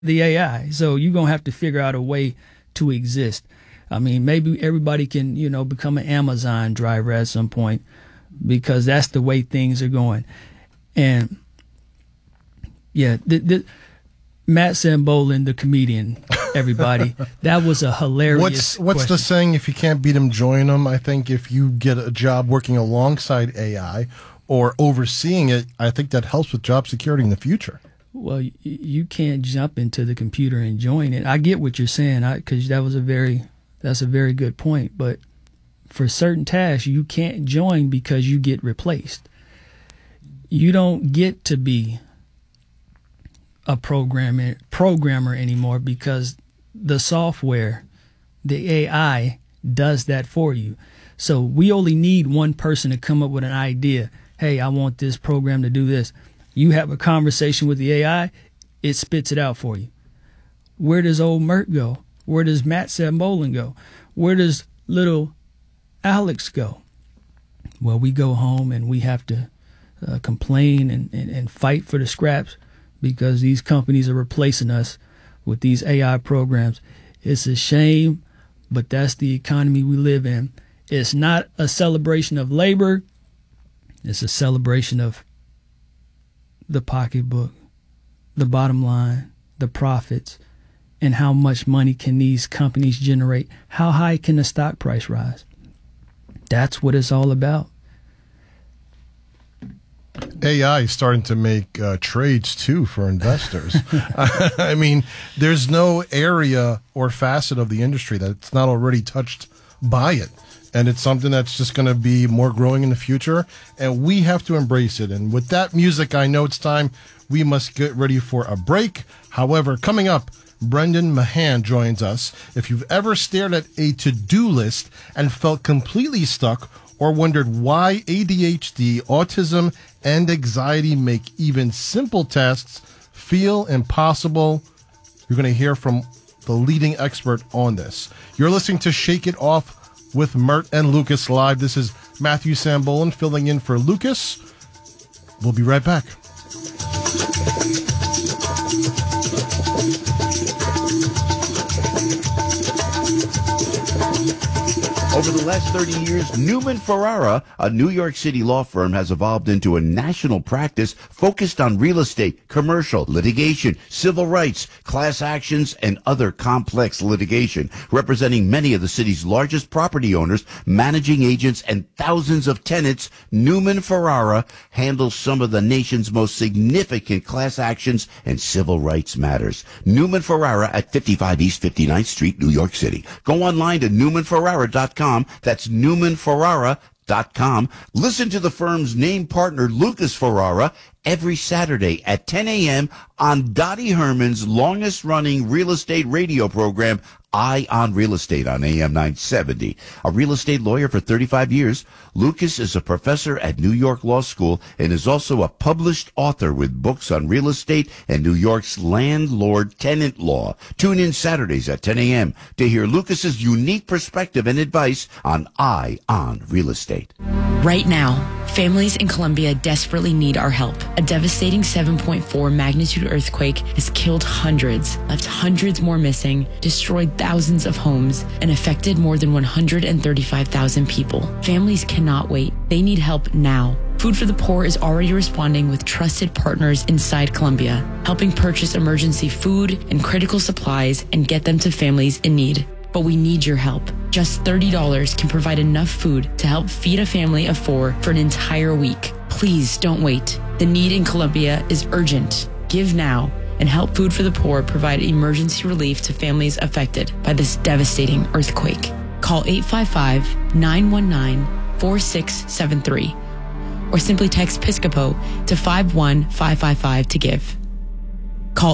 the AI. So you're going to have to figure out a way to exist. I mean, maybe everybody can, become an Amazon driver at some point, because that's the way things are going. And yeah, Matt Sambolin, the comedian, everybody, that was a hilarious What's the saying? If you can't beat them, join them. I think if you get a job working alongside AI or overseeing it, I think that helps with job security in the future. Well, you can't jump into the computer and join it. I get what you're saying, because that's a very good point. But for certain tasks, you can't join because you get replaced. You don't get to be a programmer anymore, because the software, the AI, does that for you. So we only need one person to come up with an idea. Hey, I want this program to do this. You have a conversation with the AI, it spits it out for you. Where does old Mert go? Where does Matt Sambolin go? Where does little Alex go? Well, we go home and we have to complain and fight for the scraps, because these companies are replacing us with these AI programs. It's a shame, but that's the economy we live in. It's not a celebration of labor. It's a celebration of the pocketbook, the bottom line, the profits, and how much money can these companies generate? How high can the stock price rise? That's what it's all about. AI is starting to make trades, too, for investors. I mean, there's no area or facet of the industry that's not already touched by it. And it's something that's just going to be more growing in the future. And we have to embrace it. And with that music, I know it's time we must get ready for a break. However, coming up, Brendan Mahan joins us. If you've ever stared at a to-do list and felt completely stuck, or wondered why ADHD, autism, and anxiety make even simple tasks feel impossible, you're going to hear from the leading expert on this. You're listening to Shake It Off with Mert and Lucas live. This is Matthew Sambolin filling in for Lucas. We'll be right back. Over the last 30 years, Newman Ferrara, a New York City law firm, has evolved into a national practice focused on real estate, commercial, litigation, civil rights, class actions, and other complex litigation, representing many of the city's largest property owners, managing agents, and thousands of tenants. Newman Ferrara handles some of the nation's most significant class actions and civil rights matters. Newman Ferrara at 55 East 59th Street, New York City. Go online to newmanferrara.com. That's newmanferrara.com. Listen to the firm's name partner, Lucas Ferrara, every Saturday at 10 a.m. on Dottie Herman's longest-running real estate radio program, Eye on Real Estate, on AM 970. A real estate lawyer for 35 years, Lucas is a professor at New York Law School and is also a published author with books on real estate and New York's landlord-tenant law. Tune in Saturdays at 10 a.m. to hear Lucas's unique perspective and advice on Eye on Real Estate. Right now, families in Colombia desperately need our help. A devastating 7.4 magnitude earthquake has killed hundreds, left hundreds more missing, destroyed thousands of homes, and affected more than 135,000 people. Families cannot wait. They need help now. Food for the Poor is already responding with trusted partners inside Colombia, helping purchase emergency food and critical supplies and get them to families in need. But we need your help. Just $30 can provide enough food to help feed a family of 4 for an entire week. Please don't wait. The need in Colombia is urgent. Give now and help Food for the Poor provide emergency relief to families affected by this devastating earthquake. Call 855-919-4673 or simply text Piscopo to 51555 to give. Call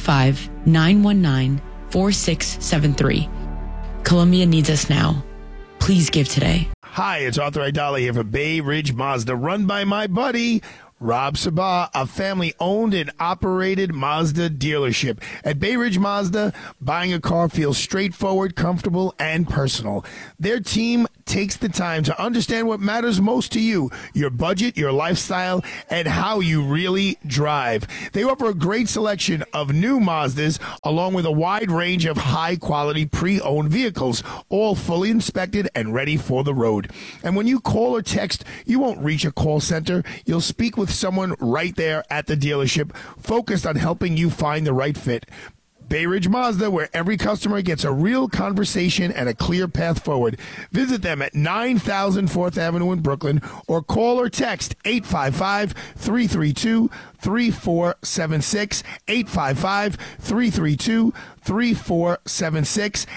855-919-4673. Colombia needs us now. Please give today. Hi, it's Arthur Aidala here for Bay Ridge Mazda, run by my buddy, Rob Sabah, a family-owned and operated Mazda dealership. At Bay Ridge Mazda, buying a car feels straightforward, comfortable, and personal. Their team takes the time to understand what matters most to you, your budget, your lifestyle, and how you really drive. They offer a great selection of new Mazdas along with a wide range of high-quality pre-owned vehicles, all fully inspected and ready for the road. And when you call or text, you won't reach a call center. You'll speak with someone right there at the dealership, focused on helping you find the right fit. Bay Ridge Mazda, where every customer gets a real conversation and a clear path forward. Visit them at 9000 4th Avenue in Brooklyn or call or text 855-332-3476, 855-332-3476,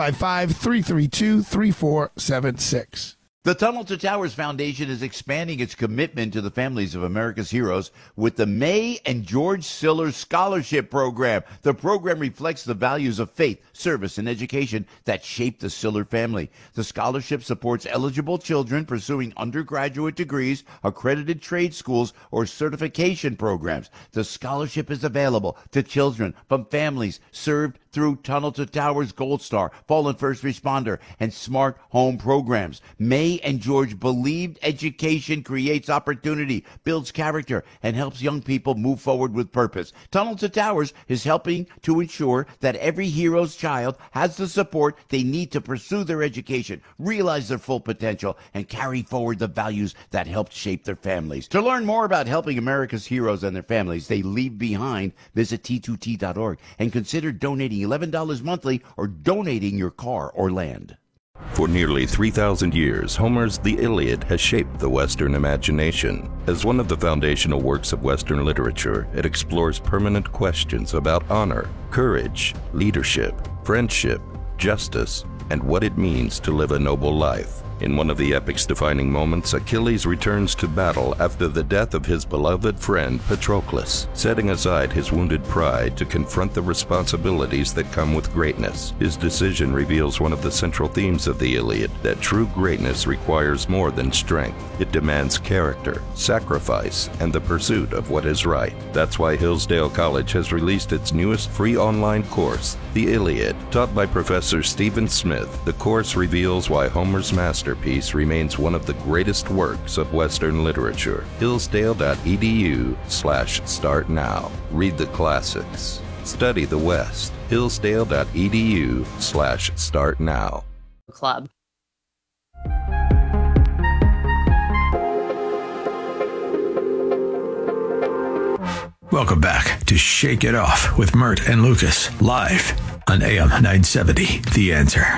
855-332-3476. The Tunnel to Towers Foundation is expanding its commitment to the families of America's heroes with the May and George Siller Scholarship Program. The program reflects the values of faith, service, and education that shaped the Siller family. The scholarship supports eligible children pursuing undergraduate degrees, accredited trade schools, or certification programs. The scholarship is available to children from families served through Tunnel to Towers Gold Star, Fallen First Responder, and Smart Home programs. May and George believed education creates opportunity, builds character, and helps young people move forward with purpose. Tunnel to Towers is helping to ensure that every hero's child has the support they need to pursue their education, realize their full potential, and carry forward the values that helped shape their families. To learn more about helping America's heroes and their families they leave behind, visit T2T.org and consider donating $11 monthly or donating your car or land. For nearly 3,000 years, Homer's The Iliad has shaped the Western imagination. As one of the foundational works of Western literature, it explores permanent questions about honor, courage, leadership, friendship, justice, and what it means to live a noble life. In one of the epic's defining moments, Achilles returns to battle after the death of his beloved friend Patroclus, setting aside his wounded pride to confront the responsibilities that come with greatness. His decision reveals one of the central themes of the Iliad, that true greatness requires more than strength. It demands character, sacrifice, and the pursuit of what is right. That's why Hillsdale College has released its newest free online course, The Iliad. Taught by Professor Stephen Smith, the course reveals why Homer's masterpiece remains one of the greatest works of Western literature. Hillsdale.edu/start now. Read the classics. Study the West. Hillsdale.edu/start now. Club. Welcome back to Shake It Off with Mert and Lucas, live on AM 970, The Answer.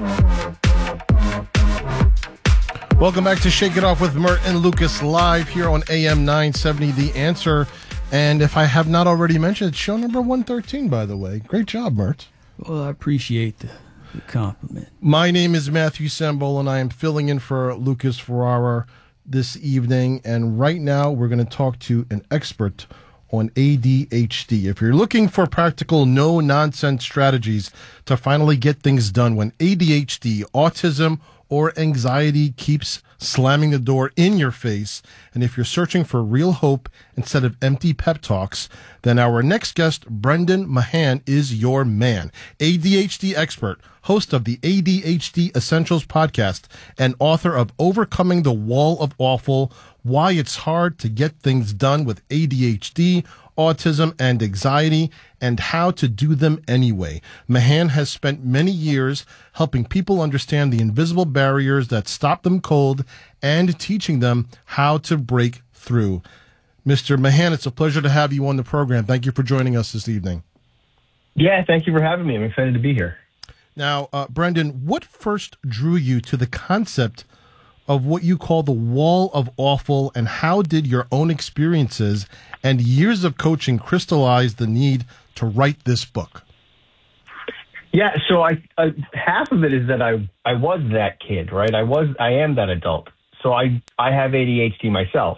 Welcome back to Shake It Off with Mert and Lucas, live here on AM 970, The Answer. And if I have not already mentioned, it's show number 113, by the way. Great job, Mert. Well, I appreciate the compliment. My name is Matthew Sembol, and I am filling in for Lucas Ferrara this evening. And right now, we're going to talk to an expert on ADHD. If you're looking for practical, no-nonsense strategies to finally get things done when ADHD, autism, or anxiety keeps slamming the door in your face, and if you're searching for real hope instead of empty pep talks, then our next guest, Brendan Mahan, is your man. ADHD expert, host of the ADHD Essentials podcast, and author of Overcoming the Wall of Awful, Why It's Hard to Get Things Done with ADHD, Autism, and Anxiety, and How to Do Them Anyway. Mahan has spent many years helping people understand the invisible barriers that stop them cold and teaching them how to break through. Mr. Mahan, it's a pleasure to have you on the program. Thank you for joining us this evening. Yeah, thank you for having me. I'm excited to be here. Now, Brendan, what first drew you to the concept of what you call the Wall of Awful, and how did your own experiences and years of coaching crystallize the need to write this book? Yeah, so I half of it is that I was that kid, right? I am that adult. So I have ADHD myself.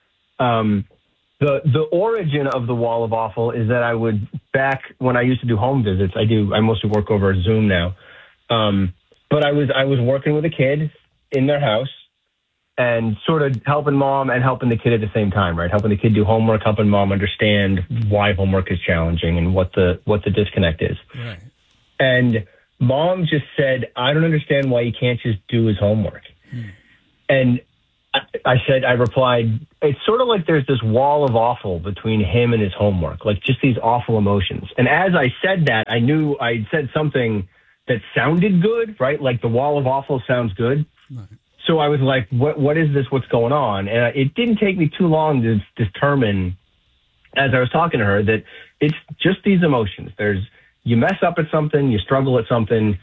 The origin of the Wall of Awful is that I would, back when I used to do home visits, I mostly work over Zoom now. But I was working with a kid in their house and sort of helping mom and helping the kid at the same time, right? Helping the kid do homework, helping mom understand why homework is challenging and what the disconnect is. Right. And Mom just said, I don't understand why he can't just do his homework. And I replied, it's sort of like there's this wall of awful between him and his homework, like just these awful emotions. And as I said that, I knew I'd said something that sounded good, right? Like the wall of awful sounds good. Right. So I was like, what is this? What's going on? And it didn't take me too long to determine, as I was talking to her, that it's just these emotions. You mess up at something, you struggle at something,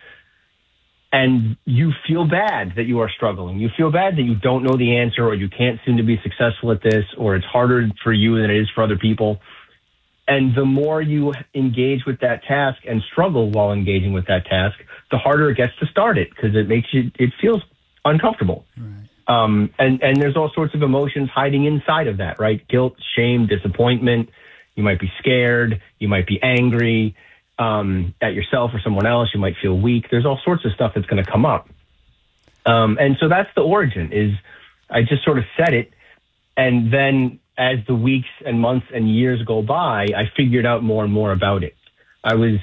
and you feel bad that you are struggling. You feel bad that you don't know the answer, or you can't seem to be successful at this, or it's harder for you than it is for other people. And the more you engage with that task and struggle while engaging with that task, the harder it gets to start it, because it feels uncomfortable. Right. And there's all sorts of emotions hiding inside of that, right? Guilt, shame, disappointment. You might be scared. You might be angry at yourself or someone else. You might feel weak. There's all sorts of stuff that's going to come up. And so that's the origin, is I just sort of said it. And then as the weeks and months and years go by, I figured out more and more about it. I was,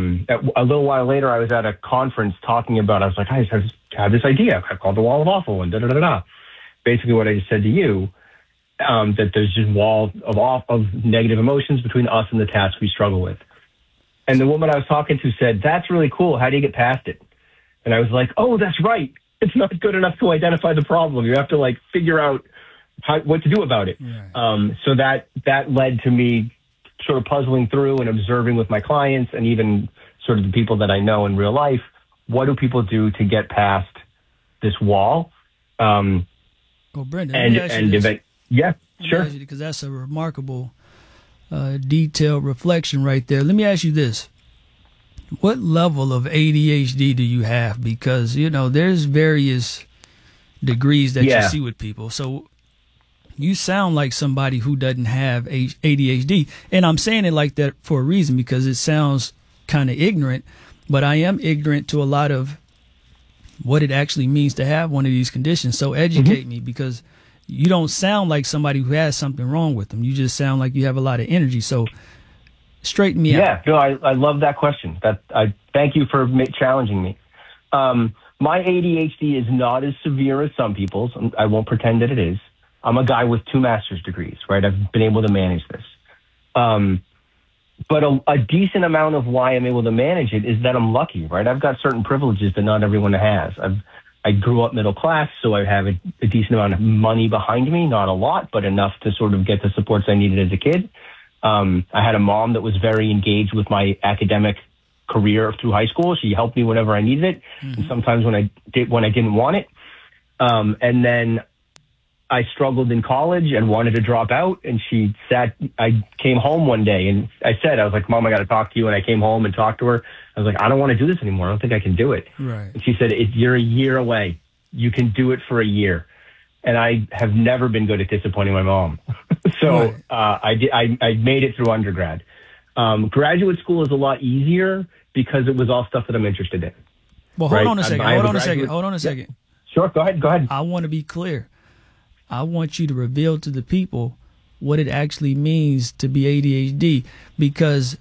a little while later, I was at a conference talking about, I was like, I have this idea called the Wall of Awful, and da-da-da-da. Basically what I just said to you, that there's just wall of negative emotions between us and the tasks we struggle with. And the woman I was talking to said, that's really cool. How do you get past it? And I was like, oh, that's right. It's not good enough to identify the problem. You have to figure out what to do about it. Right. So that led to me sort of puzzling through and observing with my clients, and even sort of the people that I know in real life. What do people do to get past this wall? Well, Brendan, yeah, sure. Because that's a remarkable detailed reflection right there. Let me ask you this. What level of ADHD do you have? Because, there's various degrees that you see with people. So you sound like somebody who doesn't have ADHD. And I'm saying it like that for a reason, because it sounds kind of ignorant, but I am ignorant to a lot of what it actually means to have one of these conditions. So educate me, because you don't sound like somebody who has something wrong with them. You just sound like you have a lot of energy. So straighten me out. Yeah, no, I love that question. I thank you for challenging me. My ADHD is not as severe as some people's. I won't pretend that it is. I'm a guy with 2 master's degrees, right? I've been able to manage this. But a decent amount of why I'm able to manage it is that I'm lucky, right? I've got certain privileges that not everyone has. I grew up middle class, so I have a decent amount of money behind me, not a lot, but enough to sort of get the supports I needed as a kid. I had a mom that was very engaged with my academic career through high school. She helped me whenever I needed it, and sometimes when I didn't want it. And then I struggled in college and wanted to drop out, and I came home one day and I was like, Mom, I got to talk to you. And I came home and talked to her. I was like, I don't want to do this anymore. I don't think I can do it. Right. And she said, you're a year away. You can do it for a year. And I have never been good at disappointing my mom. So right. I made it through undergrad. Graduate school is a lot easier because it was all stuff that I'm interested in. Well, hold on a second. Yeah. Sure. Go ahead. I want to be clear. I want you to reveal to the people what it actually means to be ADHD, because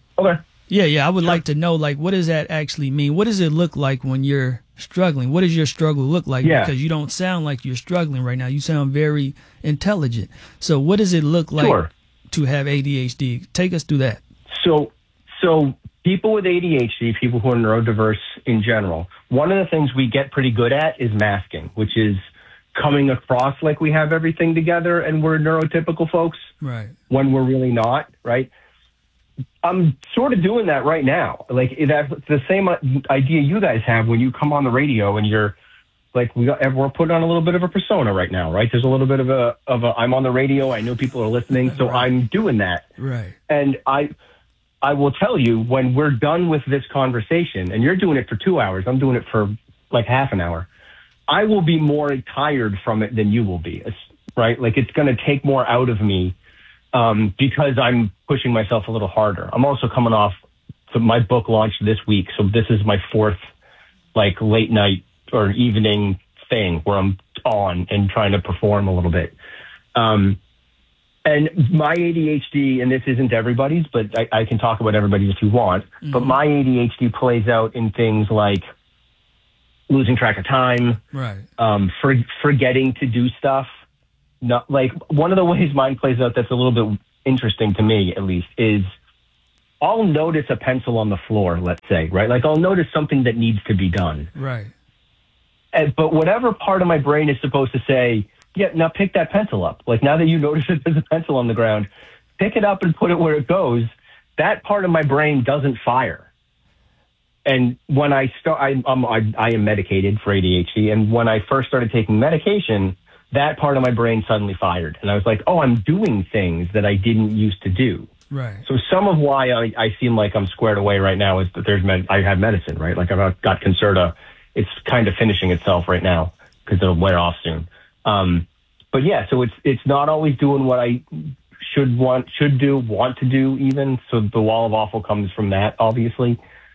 I would like to know, what does that actually mean? What does it look like when you're struggling? What does your struggle look like? Yeah. Because you don't sound like you're struggling right now. You sound very intelligent. So what does it look like to have ADHD? Take us through that. So people with ADHD, people who are neurodiverse in general, one of the things we get pretty good at is masking, which is coming across like we have everything together and we're neurotypical folks, right? When we're really not, right? I'm sort of doing that right now. That's the same idea you guys have when you come on the radio and you're like, we're putting on a little bit of a persona right now, right? There's a little bit of a I'm on the radio. I know people are listening, so right. I'm doing that, right? And I will tell you, when we're done with this conversation, and you're doing it for 2 hours, I'm doing it for half an hour. I will be more tired from it than you will be, right? It's going to take more out of me because I'm pushing myself a little harder. I'm also coming off, my book launched this week, so this is my 4th late night or evening thing where I'm on and trying to perform a little bit. And my ADHD, and this isn't everybody's, but I can talk about everybody's if you want, but my ADHD plays out in things like losing track of time, Right. Forgetting to do stuff. Not like one of the ways mine plays out that's a little bit interesting to me, at least, is I'll notice a pencil on the floor, let's say, right? Like I'll notice something that needs to be done. Right. But whatever part of my brain is supposed to say, yeah, now pick that pencil up. Like now that you notice that there's a pencil on the ground, pick it up and put it where it goes. That part of my brain doesn't fire. And when I start, I am medicated for ADHD. And when I first started taking medication, that part of my brain suddenly fired. And I was like, oh, I'm doing things that I didn't used to do. Right. So some of why I seem like I'm squared away right now is that I have medicine, right? Like I've got Concerta. It's kind of finishing itself right now because it'll wear off soon. But yeah, so it's not always doing what I want to do even. So the wall of awful comes from that, obviously.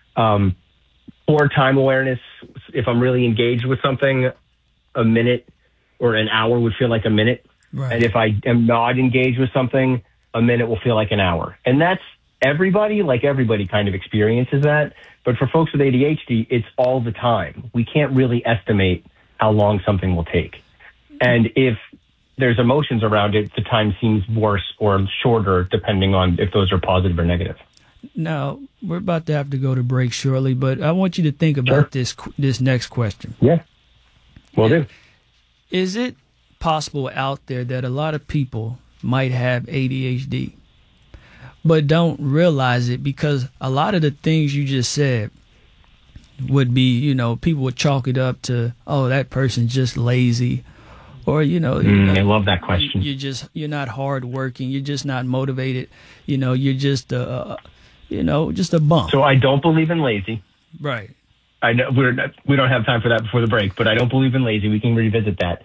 Poor time awareness. If I'm really engaged with something, a minute or an hour would feel like a minute. Right. And if I am not engaged with something, a minute will feel like an hour. And that's everybody kind of experiences that. But for folks with ADHD, it's all the time. We can't really estimate how long something will take. And if there's emotions around it, the time seems worse or shorter, depending on if those are positive or negative. Now, we're about to have to go to break shortly, but I want you to think about this next question. Yeah, will do. Is it possible out there that a lot of people might have ADHD, but don't realize it because a lot of the things you just said would be, people would chalk it up to, oh, that person's just lazy. Or, I love that question. You're not hardworking. You're just not motivated. You're just just a bum. So I don't believe in lazy. Right. I know we don't have time for that before the break, but I don't believe in lazy. We can revisit that.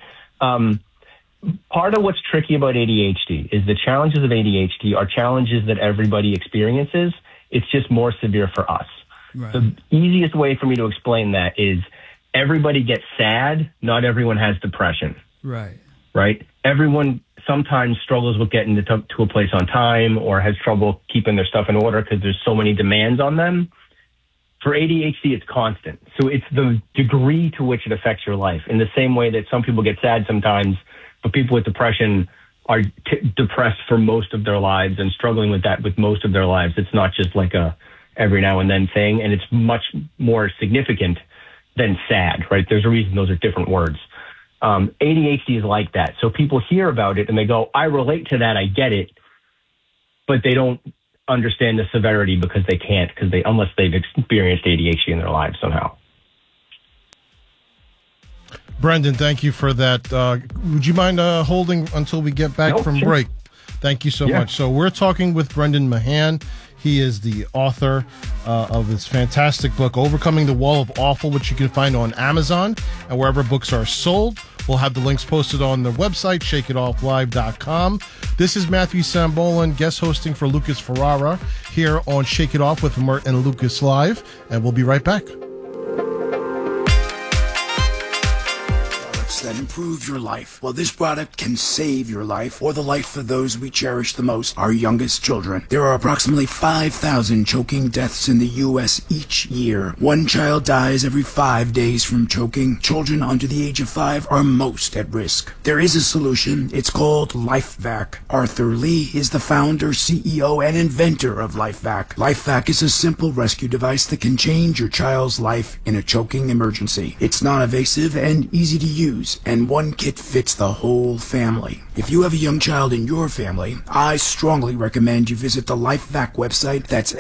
Part of what's tricky about ADHD is the challenges of ADHD are challenges that everybody experiences. It's just more severe for us. Right. The easiest way for me to explain that is everybody gets sad. Not everyone has depression. Right. Right. Everyone sometimes struggles with getting to a place on time or has trouble keeping their stuff in order because there's so many demands on them. For ADHD, it's constant. So it's the degree to which it affects your life in the same way that some people get sad sometimes, but people with depression are depressed for most of their lives and struggling with that with most of their lives. It's not just like a every now and then thing. And it's much more significant than sad, right? There's a reason those are different words. ADHD is like that. So people hear about it and they go, I relate to that. I get it. But they don't understand the severity because they can't, unless they've experienced ADHD in their lives somehow. Brendan, thank you for that. Would you mind holding until we get back from break? Thank you so much. So we're talking with Brendan Mahan. He is the author of his fantastic book, Overcoming the Wall of Awful, which you can find on Amazon and wherever books are sold. We'll have the links posted on the website, shakeitofflive.com. This is Matthew Sambolin, guest hosting for Lucas Ferrara here on Shake It Off with Mert and Lucas Live, and we'll be right back. That improve your life. Well, this product can save your life or the life of those we cherish the most, our youngest children. There are approximately 5,000 choking deaths in the U.S. each year. One child dies every 5 days from choking. Children under the age of 5 are most at risk. There is a solution. It's called LifeVac. Arthur Lee is the founder, CEO, and inventor of LifeVac. LifeVac is a simple rescue device that can change your child's life in a choking emergency. It's non-invasive and easy to use, and one kit fits the whole family. If you have a young child in your family, I strongly recommend you visit the LifeVac website. That's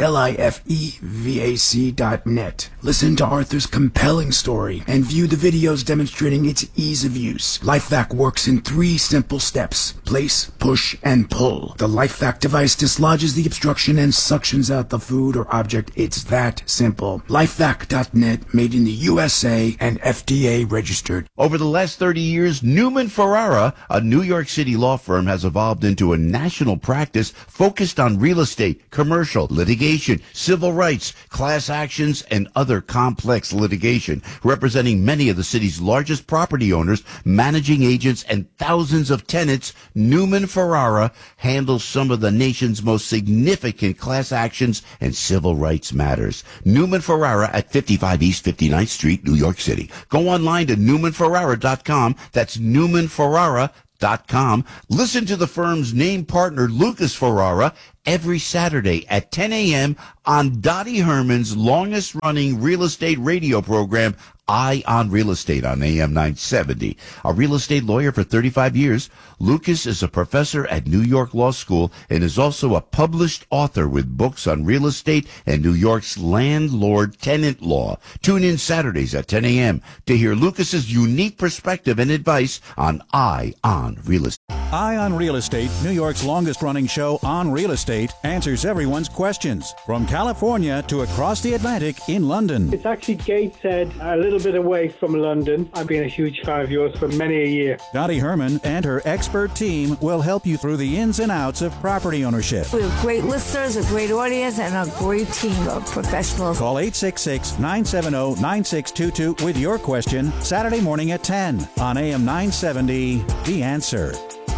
LIFEVAC.net. Listen to Arthur's compelling story and view the videos demonstrating its ease of use. LifeVac works in 3 simple steps: place, push, and pull. The LifeVac device dislodges the obstruction and suctions out the food or object. It's that simple. LifeVac.net, made in the USA and FDA registered. Over the last last 30 years, Newman Ferrara, a New York City law firm, has evolved into a national practice focused on real estate, commercial, litigation, civil rights, class actions, and other complex litigation, representing many of the city's largest property owners, managing agents, and thousands of tenants. Newman Ferrara handles some of the nation's most significant class actions and civil rights matters. Newman Ferrara at 55 East 59th Street, New York City. Go online to NewmanFerrara.com. That's NewmanFerrara.com. Listen to the firm's name partner, Lucas Ferrara, every Saturday at 10 a.m. on Dottie Herman's longest-running real estate radio program, Eye on Real Estate, on AM 970. A real estate lawyer for 35 years, Lucas is a professor at New York Law School and is also a published author with books on real estate and New York's landlord-tenant law. Tune in Saturdays at 10 a.m. to hear Lucas's unique perspective and advice on Eye on Real Estate. Eye on Real Estate, New York's longest-running show on real estate, answers everyone's questions from California to across the Atlantic in London. It's actually Gateshead, a little bit away from London. I've been a huge fan of yours for many a year. Dottie Herman and her expert team will help you through the ins and outs of property ownership. We have great listeners, a great audience, and a great team of professionals. Call 866-970-9622 with your question Saturday morning at 10 on AM 970, The Answer.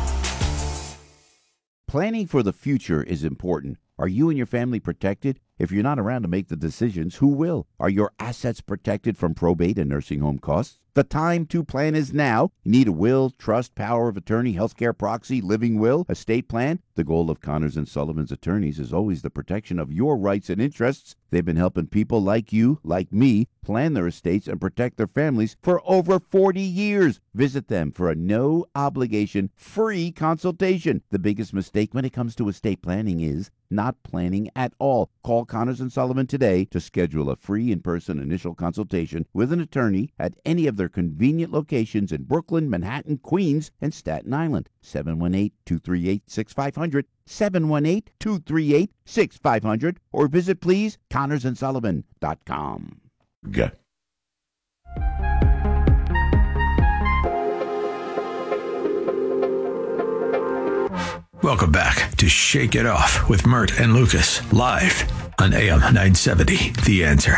Planning for the future is important. Are you and your family protected? If you're not around to make the decisions, who will? Are your assets protected from probate and nursing home costs? The time to plan is now. You need a will, trust, power of attorney, healthcare proxy, living will, estate plan. The goal of Connors & Sullivan's attorneys is always the protection of your rights and interests. They've been helping people like you, like me, plan their estates and protect their families for over 40 years. Visit them for a no-obligation, free consultation. The biggest mistake when it comes to estate planning is not planning at all. Call Connors & Sullivan today to schedule a free in-person initial consultation with an attorney at any of their convenient locations in Brooklyn, Manhattan, Queens, and Staten Island. 718-238-6500, 718-238-6500, or visit, please, ConnorsandSullivan.com. Go. Welcome back to Shake It Off with Mert and Lucas, live on AM 970, The Answer.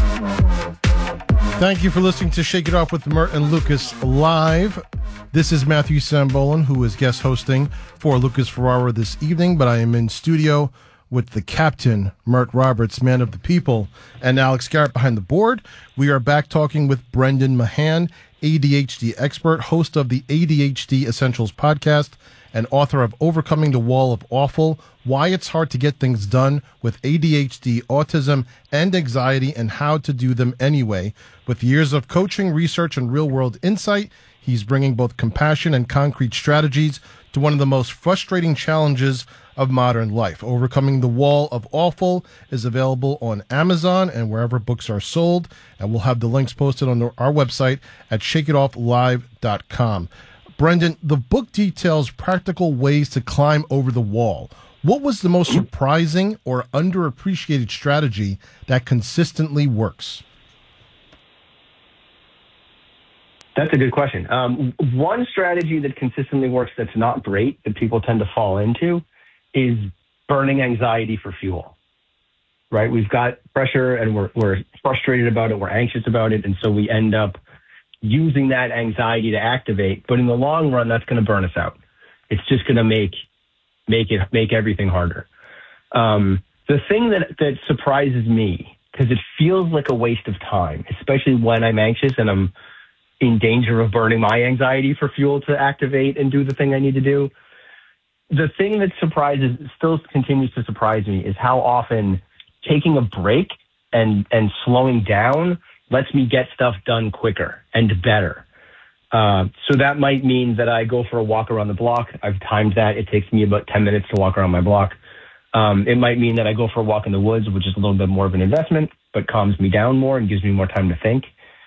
Thank you for listening to Shake It Off with Mert and Lucas live. This is Matthew Sambolin, who is guest hosting for Lucas Ferrara this evening, but I am in studio with the captain, Mert Roberts, man of the people, and Alex Garrett behind the board. We are back talking with Brendan Mahan, ADHD expert, host of the ADHD Essentials podcast, and author of Overcoming the Wall of Awful, Why It's Hard to Get Things Done with ADHD, Autism, and Anxiety, and How to Do Them Anyway. With years of coaching, research, and real-world insight, he's bringing both compassion and concrete strategies to one of the most frustrating challenges of modern life. Overcoming the Wall of Awful is available on Amazon and wherever books are sold, and we'll have the links posted on our website at shakeitofflive.com. Brendan, the book details practical ways to climb over the wall. What was the most surprising or underappreciated strategy that consistently works? That's a good question. One strategy that consistently works that's not great, that people tend to fall into, is burning anxiety for fuel, right? We've got pressure and we're frustrated about it, we're anxious about it, and so we end up using that anxiety to activate. But in the long run, that's going to burn us out. It's just going to make everything harder. The thing that surprises me, because it feels like a waste of time, especially when I'm anxious and I'm in danger of burning my anxiety for fuel to activate and do the thing I need to do. The thing that still continues to surprise me is how often taking a break and slowing down lets me get stuff done quicker and better. So that might mean that I go for a walk around the block. I've timed that. It takes me about 10 minutes to walk around my block. It might mean that I go for a walk in the woods, which is a little bit more of an investment, but calms me down more and gives me more time to think.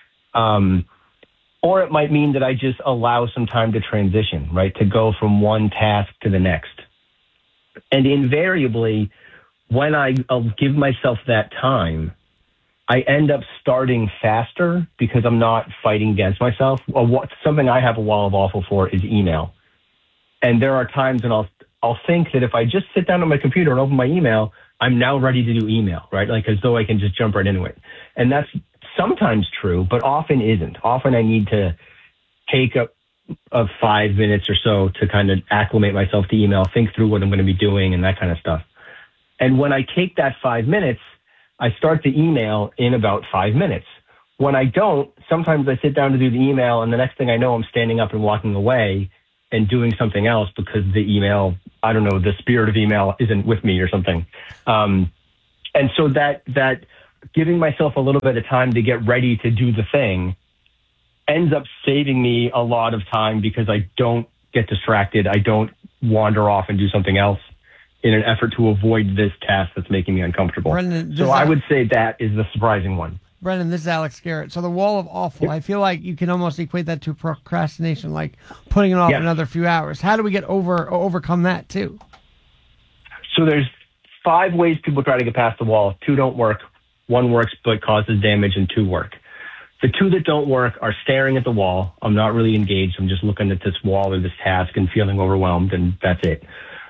Or it might mean that I just allow some time to transition, right, to go from one task to the next. And invariably, when I'll give myself that time, I end up starting faster because I'm not fighting against myself. Something I have a wall of awful for is email. And there are times when I'll think that if I just sit down on my computer and open my email, I'm now ready to do email, right? Like as though I can just jump right into it. And that's sometimes true, but often isn't. Often I need to take up 5 minutes or so to kind of acclimate myself to email, think through what I'm going to be doing and that kind of stuff. And when I take that 5 minutes, I start the email in about 5 minutes. When I don't, sometimes I sit down to do the email and the next thing I know, I'm standing up and walking away and doing something else because the email, I don't know, the spirit of email isn't with me or something. And so that giving myself a little bit of time to get ready to do the thing ends up saving me a lot of time because I don't get distracted. I don't wander off and do something else in an effort to avoid this task that's making me uncomfortable. Brendan, so I would say that is the surprising one. Brendan, this is Alex Garrett. So the wall of awful, I feel like you can almost equate that to procrastination, like putting it off another few hours. How do we get overcome that too? So there's 5 ways people try to get past the wall. 2 don't work. 1 works but causes damage, and 2 work. The 2 that don't work are staring at the wall. I'm not really engaged. I'm just looking at this wall or this task and feeling overwhelmed, and that's it.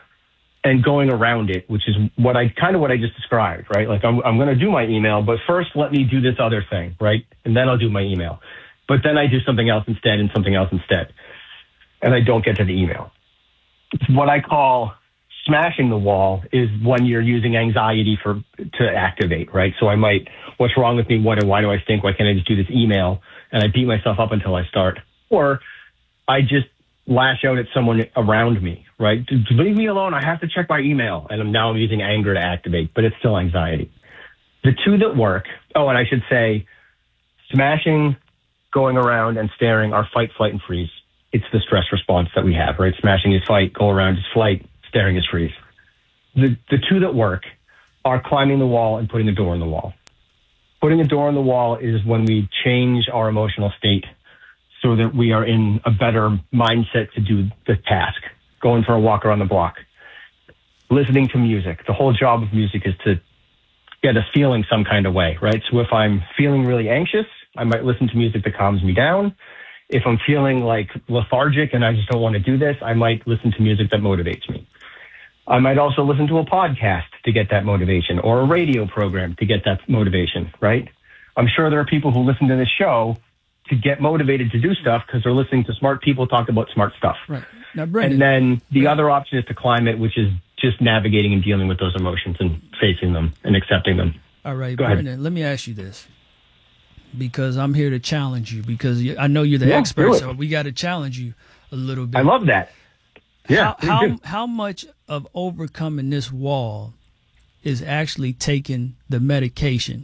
And going around it, which is what I just described, right? Like I'm going to do my email, but first let me do this other thing, right? And then I'll do my email. But then I do something else instead and something else instead. And I don't get to the email. What I call smashing the wall is when you're using anxiety to activate, right? So I might, what's wrong with me? Why do I think? Why can't I just do this email? And I beat myself up until I start. Or I just lash out at someone around me, right? Leave me alone. I have to check my email. And I'm using anger to activate, but it's still anxiety. The 2 that work, and I should say smashing, going around, and staring are fight, flight, and freeze. It's the stress response that we have, right? Smashing is fight, go around is flight, staring is freeze. The 2 that work are climbing the wall and putting a door in the wall. Putting a door in the wall is when we change our emotional state so that we are in a better mindset to do the task. Going for a walk around the block. Listening to music. The whole job of music is to get us feeling some kind of way, right? So if I'm feeling really anxious, I might listen to music that calms me down. If I'm feeling like lethargic and I just don't want to do this, I might listen to music that motivates me. I might also listen to a podcast to get that motivation, or a radio program to get that motivation, right? I'm sure there are people who listen to this show to get motivated to do stuff because they're listening to smart people talk about smart stuff. Right. Now, Brendan, and then the other option is to climb it, which is just navigating and dealing with those emotions and facing them and accepting them. All right, Go Brendan, ahead. let me ask you this, because I'm here to challenge you, because I know you're the expert, so we got to challenge you a little bit. I love that. Yeah. How much of overcoming this wall is actually taking the medication?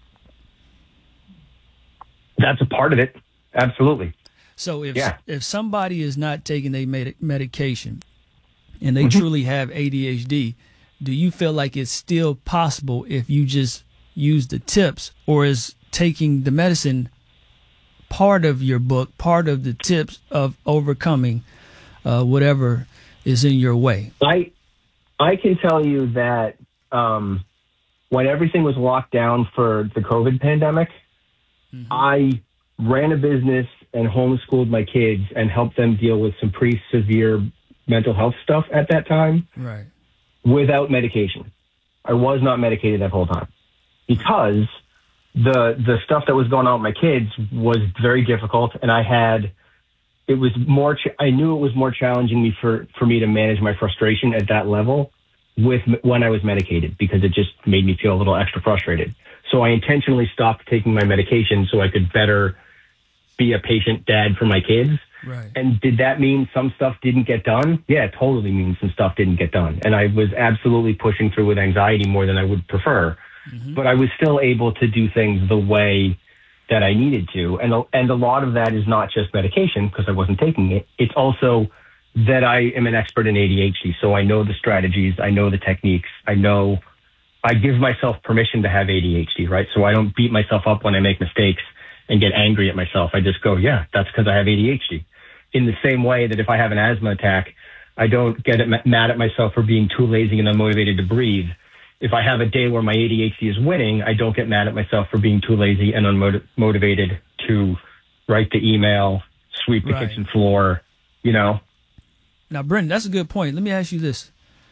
That's a part of it. Absolutely. So if somebody is not taking their medication and they truly have ADHD, do you feel like it's still possible if you just use the tips, or is taking the medicine part of your book, part of the tips of overcoming whatever is in your way? I can tell you that when everything was locked down for the COVID pandemic, I ran a business and homeschooled my kids and helped them deal with some pretty severe mental health stuff at that time. Right. Without medication. I was not medicated that whole time because the stuff that was going on with my kids was very difficult, and I knew it was more challenging for me to manage my frustration at that level when I was medicated, because it just made me feel a little extra frustrated. So I intentionally stopped taking my medication so I could better be a patient dad for my kids. Right. And did that mean some stuff didn't get done? Yeah, it totally means some stuff didn't get done. And I was absolutely pushing through with anxiety more than I would prefer. But I was still able to do things the way that I needed to. And a lot of that is not just medication, because I wasn't taking it. It's also that I am an expert in ADHD. So I know the strategies, I know the techniques, I give myself permission to have ADHD, right? So I don't beat myself up when I make mistakes and get angry at myself. I just go, yeah, that's because I have ADHD. In the same way that if I have an asthma attack, I don't get mad at myself for being too lazy and unmotivated to breathe. if I have a day where my ADHD is winning, I don't get mad at myself for being too lazy and unmotivated to write the email, sweep the kitchen floor, you know. Now, Brendan, that's a good point. Let me ask you this.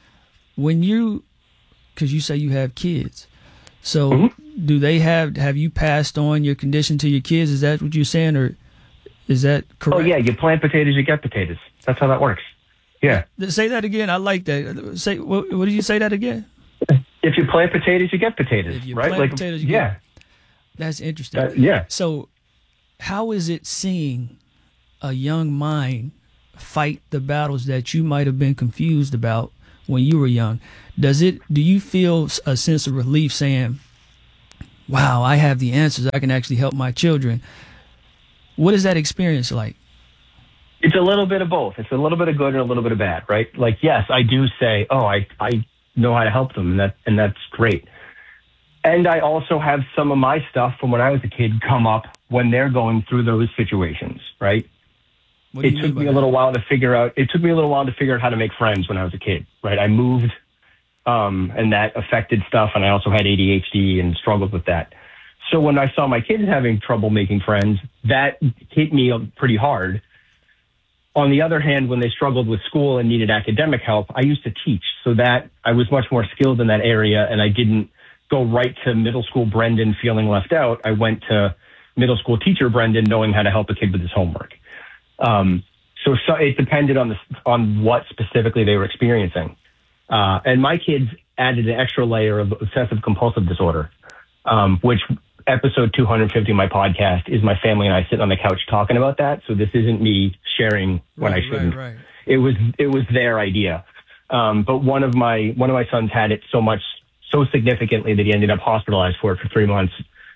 Because you say you have kids, so do they have you passed on your condition to your kids? Is that what you're saying, or is that correct? Oh, yeah, you plant potatoes, you get potatoes. That's how that works. Yeah. Say that again. I like that. What did you say that again? If you plant potatoes, you get potatoes, if you right? Plant potatoes, yeah. That's interesting. Yeah. So how is it seeing a young mind fight the battles that you might have been confused about when you were young? Do you feel a sense of relief saying, wow, I have the answers, I can actually help my children? What is that experience like? It's a little bit of both. It's a little bit of good and a little bit of bad, right? Like, yes, I do say, oh, I know how to help them, and that's great. And I also have some of my stuff from when I was a kid come up when they're going through those situations, right? It took me a little while to figure out how to make friends when I was a kid, right? I moved, and that affected stuff, and I also had ADHD and struggled with that. So when I saw my kids having trouble making friends, that hit me pretty hard. On the other hand, when they struggled with school and needed academic help, I used to teach, so that I was much more skilled in that area, and I didn't go right to middle school Brendan feeling left out. I went to middle school teacher Brendan knowing how to help a kid with his homework. So it depended on what specifically they were experiencing. And my kids added an extra layer of obsessive compulsive disorder, which episode 250 of my podcast is my family and I sitting on the couch talking about that. So this isn't me sharing when I shouldn't. Right. It was their idea. But one of my sons had it so significantly that he ended up hospitalized for it for 3 months.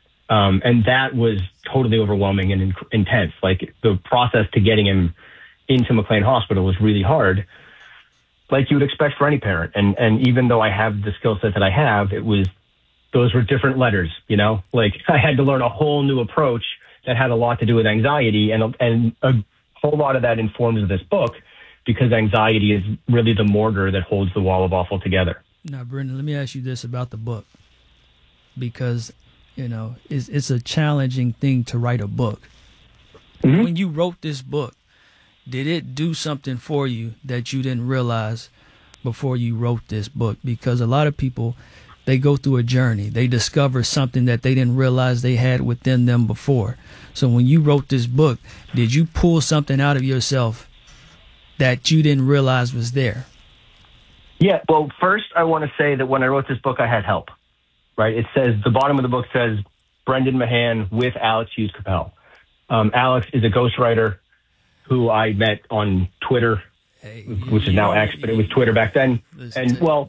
And that was totally overwhelming and intense. Like, the process to getting him into McLean Hospital was really hard, like you would expect for any parent. And even though I have the skill set that I have, those were different letters, you know? Like, I had to learn a whole new approach that had a lot to do with anxiety, and a whole lot of that informs this book, because anxiety is really the mortar that holds the wall of awful together. Now, Brendan, let me ask you this about the book, because, you know, it's a challenging thing to write a book. Mm-hmm. When you wrote this book, did it do something for you that you didn't realize before you wrote this book? Because a lot of people, they go through a journey. They discover something that they didn't realize they had within them before. So when you wrote this book, did you pull something out of yourself that you didn't realize was there? Yeah, well, first I want to say that when I wrote this book, I had help, right? It says, the bottom of the book says, Brendan Mahan with Alex Hughes Capel. Alex is a ghostwriter who I met on Twitter, which is now X, but it was Twitter back then. And, well,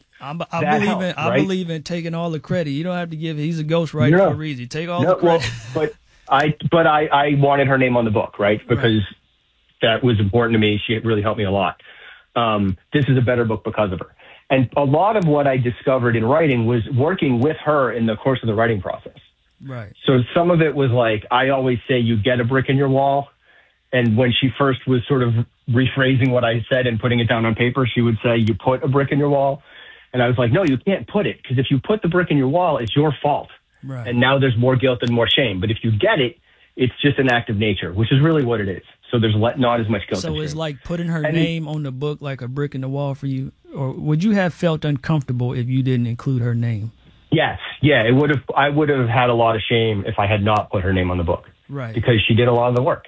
I believe in taking all the credit. You don't have to give. He's a ghostwriter for a reason. Take all the credit. Well, but I wanted her name on the book, right? Because that was important to me. She really helped me a lot. This is a better book because of her. And a lot of what I discovered in writing was working with her in the course of the writing process. Right. So some of it was like, I always say, you get a brick in your wall. And when she first was sort of rephrasing what I said and putting it down on paper, she would say, you put a brick in your wall. And I was like, no, you can't put it, because if you put the brick in your wall, it's your fault. Right. And now there's more guilt and more shame. But if you get it, it's just an act of nature, which is really what it is. So there's not as much guilt. So it's like putting her name on the book like a brick in the wall for you? Or would you have felt uncomfortable if you didn't include her name? Yes. Yeah, I would have had a lot of shame if I had not put her name on the book. Right. Because she did a lot of the work.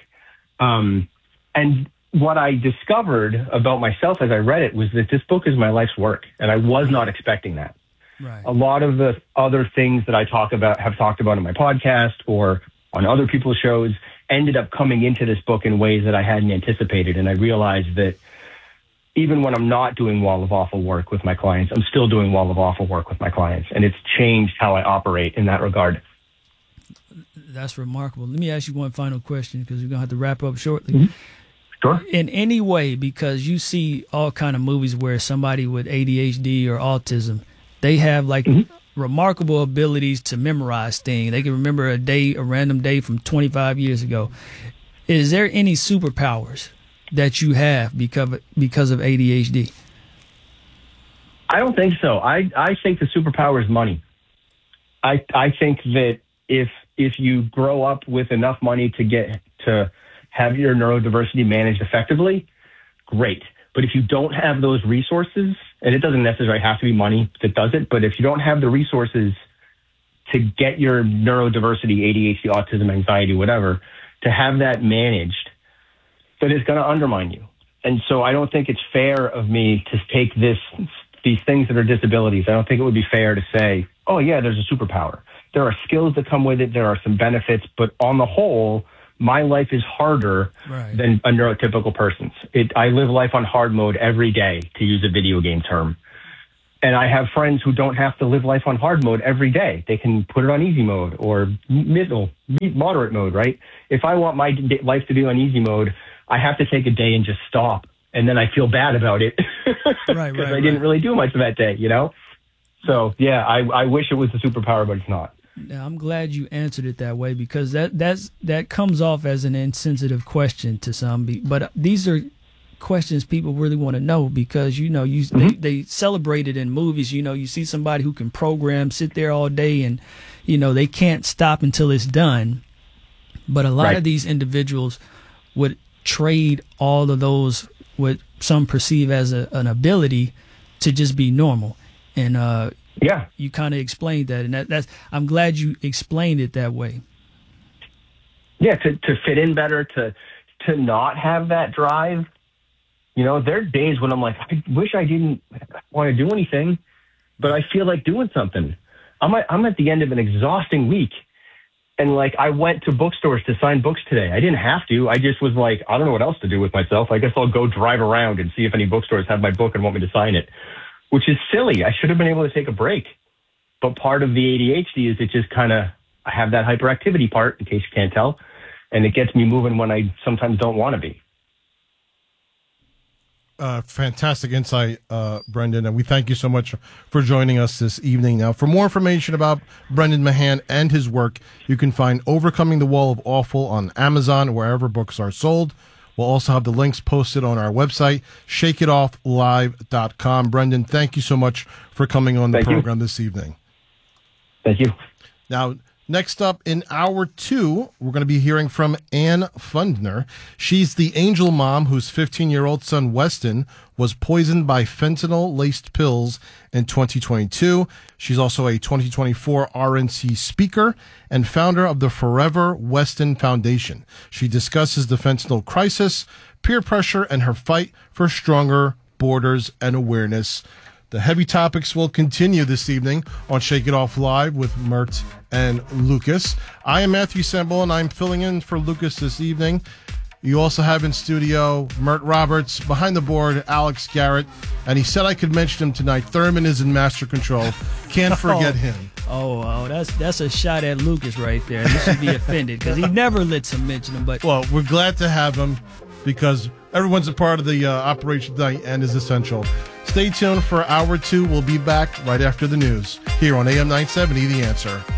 And what I discovered about myself as I read it was that this book is my life's work, and I was not expecting that. Right. A lot of the other things that I have talked about in my podcast or on other people's shows ended up coming into this book in ways that I hadn't anticipated. And I realized that even when I'm not doing Wall of Awful work with my clients, I'm still doing Wall of Awful work with my clients. And it's changed how I operate in that regard. That's remarkable. Let me ask you one final question, because we're going to have to wrap up shortly. Mm-hmm. Sure. In any way, because you see all kind of movies where somebody with ADHD or autism, they have like remarkable abilities to memorize things. They can remember a random day from 25 years ago. Is there any superpowers that you have because of ADHD? I don't think so. I think the superpower is money. I think that if you grow up with enough money to have your neurodiversity managed effectively, great. But if you don't have those resources, and it doesn't necessarily have to be money that does it, but if you don't have the resources to get your neurodiversity, ADHD, autism, anxiety, whatever, to have that managed, then it's going to undermine you. And so I don't think it's fair of me to take these things that are disabilities. I don't think it would be fair to say, oh, yeah, there's a superpower. There are skills that come with it. There are some benefits. But on the whole, my life is harder than a neurotypical person's. I live life on hard mode every day, to use a video game term. And I have friends who don't have to live life on hard mode every day. They can put it on easy mode or moderate mode, right? If I want my life to be on easy mode, I have to take a day and just stop. And then I feel bad about it because I didn't really do much that day, you know? So, yeah, I wish it was a superpower, but it's not. Now, I'm glad you answered it that way because that comes off as an insensitive question to some. But these are questions people really want to know because, you know, they celebrate it in movies. You know, you see somebody who can program, sit there all day and, you know, they can't stop until it's done. But a lot of these individuals would trade all of those, what some perceive as an ability, to just be normal. And you kind of explained that, and that's I'm glad you explained it that way. Yeah, to fit in better, to not have that drive. You know, there are days when I'm like, I wish I didn't want to do anything, but I feel like doing something. I'm at the end of an exhausting week, and like I went to bookstores to sign books today. I didn't have to. I just was like, I don't know what else to do with myself. I guess I'll go drive around and see if any bookstores have my book and want me to sign it. Which is silly. I should have been able to take a break. But part of the ADHD is it just kind of, I have that hyperactivity part, in case you can't tell, and it gets me moving when I sometimes don't want to be. Fantastic insight, Brendan, and we thank you so much for joining us this evening. Now, for more information about Brendan Mahan and his work, you can find Overcoming the Wall of Awful on Amazon, wherever books are sold. We'll also have the links posted on our website, shakeitofflive.com. Brendan, thank you so much for coming on the program this evening. Thank you. Now, next up in hour 2, we're going to be hearing from Ann Fundner. She's the angel mom whose 15-year-old son, Weston, was poisoned by fentanyl-laced pills in 2022. She's also a 2024 RNC speaker and founder of the Forever Weston Foundation. She discusses the fentanyl crisis, peer pressure, and her fight for stronger borders and awareness. The heavy topics will continue this evening on Shake It Off Live with Mert and Lucas. I am Matthew Semble, and I'm filling in for Lucas this evening. You also have in studio Mert Roberts, behind the board, Alex Garrett, and he said I could mention him tonight. Thurman is in master control. Can't forget him. Oh, that's a shot at Lucas right there. He should be offended because he never lets him mention him. But well, we're glad to have him because everyone's a part of the operation tonight and is essential. Stay tuned for hour 2. We'll be back right after the news here on AM 970, The Answer.